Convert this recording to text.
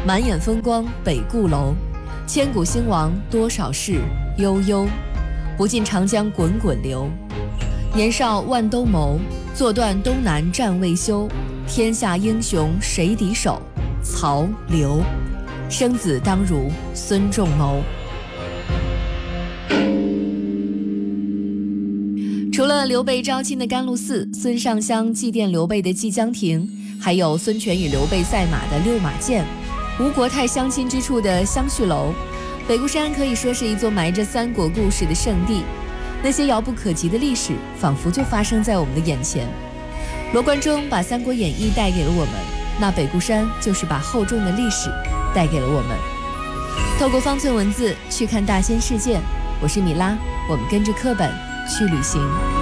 满眼风光北固楼，千古兴亡多少事，悠悠，不尽长江滚滚流。年少万兜鍪，坐断东南战未休。天下英雄谁敌手？曹刘。生子当如孙仲谋。除了刘备招亲的甘露寺，孙尚香祭奠刘备的祭江亭，还有孙权与刘备赛马的六马涧，吴国太相亲之处的相叙楼。北固山可以说是一座埋着三国故事的圣地，那些遥不可及的历史仿佛就发生在我们的眼前。罗贯中把《三国演义》带给了我们，那北固山就是把厚重的历史带给了我们。透过方寸文字去看大千世界，我是米拉，我们跟着课本去旅行。